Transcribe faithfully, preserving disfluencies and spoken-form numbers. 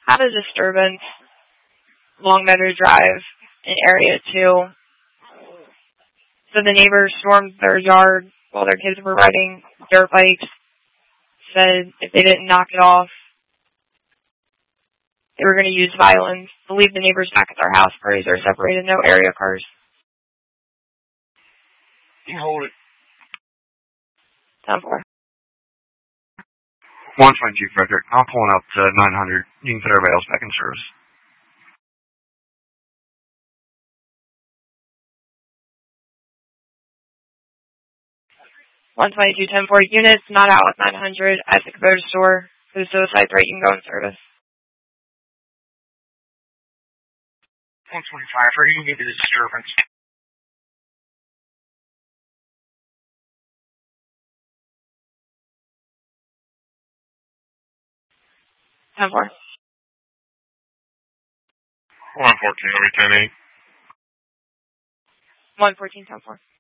had a disturbance along Meadow Drive in Area two. So the neighbors stormed their yard while their kids were riding dirt bikes, said if they didn't knock it off, they were going to use violence to leave the neighbors back at their house. Parties are separated, no area cars. You can hold it. ten four. one twenty-two, Frederick. I'm pulling up to nine hundred. You can put everybody else back in service. one twenty-two, ten four units, not out with nine hundred at the Kubota store. For the suicide threat, you can go in service. one twenty-five, where do you need the disturbance? ten four. one fourteen, let me ten eight. one fourteen, ten four.